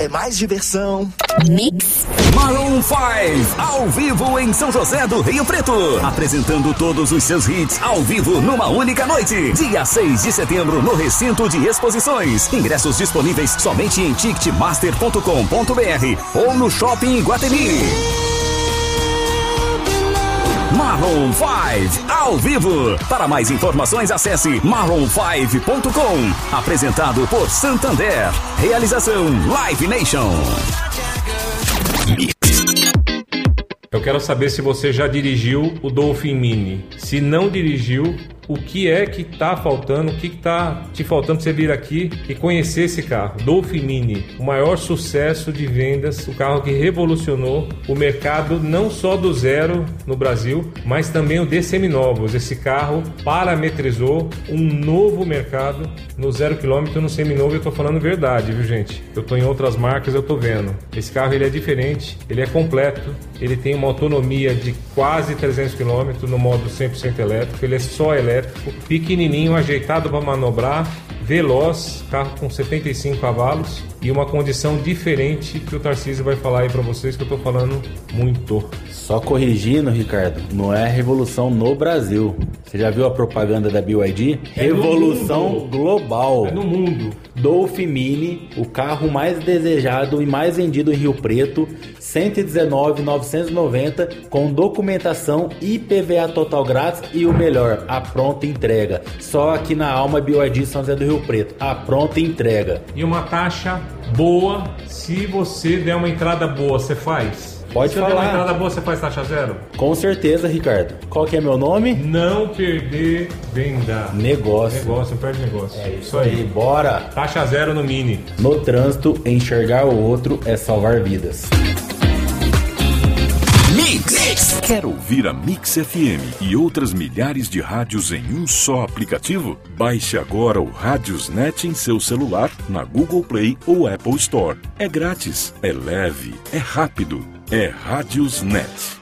é mais diversão. Mix. Maroon 5, ao vivo em São José do Rio Preto. Apresentando todos os seus hits ao vivo numa única noite. Dia 6 de setembro no Recinto de Exposições. Ingressos disponíveis somente em ticketmaster.com.br ou no Shopping Iguatemi. Maroon 5, ao vivo. Para mais informações, acesse maroon5.com. Apresentado por Santander. Realização Live Nation. Eu quero saber se você já dirigiu o Dolphin Mini. Se não dirigiu, o que é que tá faltando, o que tá te faltando pra você vir aqui e conhecer esse carro. Dolphin Mini, o maior sucesso de vendas, o carro que revolucionou o mercado não só do zero no Brasil, mas também o de seminovos. Esse carro parametrizou um novo mercado no 0 km no seminovo. Eu tô falando verdade, viu, gente? Eu tô em outras marcas, eu tô vendo. Esse carro ele é diferente, ele é completo, ele tem uma autonomia de quase 300 km no modo 100% elétrico, ele é só elétrico, pequenininho, ajeitado para manobrar, veloz, carro com 75 cavalos e uma condição diferente que o Tarcísio vai falar aí para vocês, que eu tô falando muito. Só corrigindo, Ricardo, não é revolução no Brasil. Você já viu a propaganda da BYD? Revolução global. É no mundo. Dolphin Mini, o carro mais desejado e mais vendido em Rio Preto, 119.990, com documentação IPVA total grátis e o melhor, a pronta entrega. Só aqui na Alma BYD São José do Rio Preto, a pronta entrega. E uma taxa boa, se você der uma entrada boa, você faz? Pode falar. Se der uma entrada boa, você faz taxa zero? Com certeza, Ricardo. Qual que é meu nome? Não perder venda. Negócio. Negócio, não perde negócio. É isso aí, bora. Taxa zero no Mini. No trânsito, enxergar o outro é salvar vidas. Mix. Quer ouvir a Mix FM e outras milhares de rádios em um só aplicativo? Baixe agora o Radiosnet em seu celular, na Google Play ou Apple Store. É grátis, é leve, é rápido, é Radiosnet.